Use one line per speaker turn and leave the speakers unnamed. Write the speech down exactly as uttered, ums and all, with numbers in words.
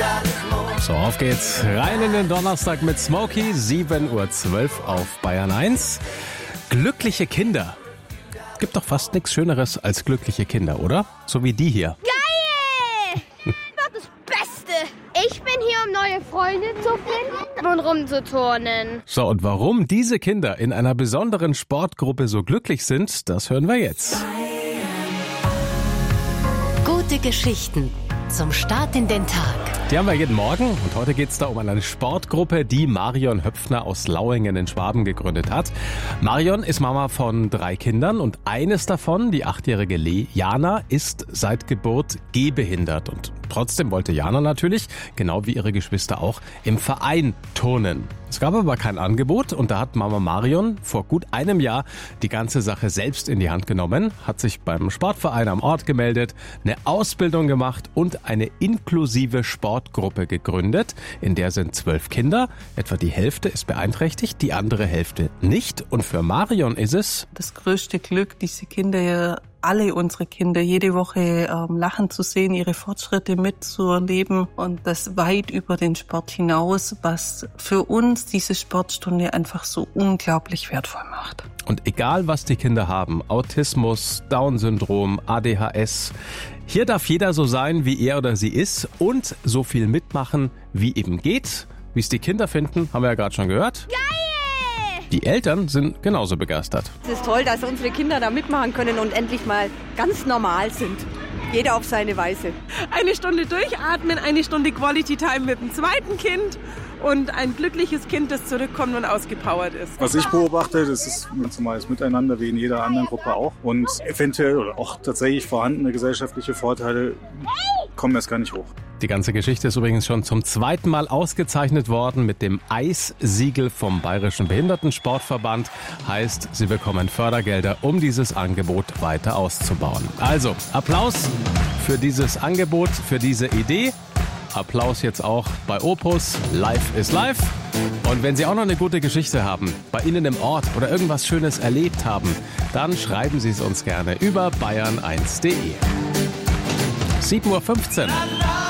So, auf geht's. Rein in den Donnerstag mit Smokey, sieben Uhr zwölf auf Bayern eins. Glückliche Kinder. Gibt doch fast nichts Schöneres als glückliche Kinder, oder? So wie die hier.
Geil! Das ist das Beste. Ich bin hier, um neue Freunde zu finden und rumzuturnen.
So, und warum diese Kinder in einer besonderen Sportgruppe so glücklich sind, das hören wir jetzt.
Gute Geschichten zum Start in den Tag.
Die haben wir jeden Morgen und heute geht es da um eine Sportgruppe, die Marion Höpfner aus Lauingen in Schwaben gegründet hat. Marion ist Mama von drei Kindern und eines davon, die achtjährige Le- Jana, ist seit Geburt gehbehindert. Und trotzdem wollte Jana natürlich, genau wie ihre Geschwister auch, im Verein turnen. Es gab aber kein Angebot und da hat Mama Marion vor gut einem Jahr die ganze Sache selbst in die Hand genommen, hat sich beim Sportverein am Ort gemeldet, eine Ausbildung gemacht und eine inklusive Sportgruppe gegründet. In der sind zwölf Kinder, etwa die Hälfte ist beeinträchtigt, die andere Hälfte nicht. Und für Marion ist es
das größte Glück, diese Kinder, alle unsere Kinder, jede Woche ähm, lachen zu sehen, ihre Fortschritte mitzuerleben und das weit über den Sport hinaus, was für uns diese Sportstunde einfach so unglaublich wertvoll macht.
Und egal, was die Kinder haben, Autismus, Down-Syndrom, A D H S, hier darf jeder so sein, wie er oder sie ist und so viel mitmachen, wie eben geht. Wie es die Kinder finden, haben wir ja gerade schon gehört.
Geil!
Die Eltern sind genauso begeistert.
Es ist toll, dass unsere Kinder da mitmachen können und endlich mal ganz normal sind. Jeder auf seine Weise.
Eine Stunde durchatmen, eine Stunde Quality Time mit dem zweiten Kind und ein glückliches Kind, das zurückkommt und ausgepowert ist.
Was ich beobachte, das ist ein ganz normales Miteinander wie in jeder anderen Gruppe auch. Und eventuell oder auch tatsächlich vorhandene gesellschaftliche Vorteile kommen erst gar nicht hoch.
Die ganze Geschichte ist übrigens schon zum zweiten Mal ausgezeichnet worden mit dem Eis-Siegel vom Bayerischen Behindertensportverband. Heißt, sie bekommen Fördergelder, um dieses Angebot weiter auszubauen. Also, Applaus für dieses Angebot, für diese Idee. Applaus jetzt auch bei Opus. Life is Life. Und wenn Sie auch noch eine gute Geschichte haben, bei Ihnen im Ort oder irgendwas Schönes erlebt haben, dann schreiben Sie es uns gerne über bayern eins punkt de. sieben Uhr fünfzehn.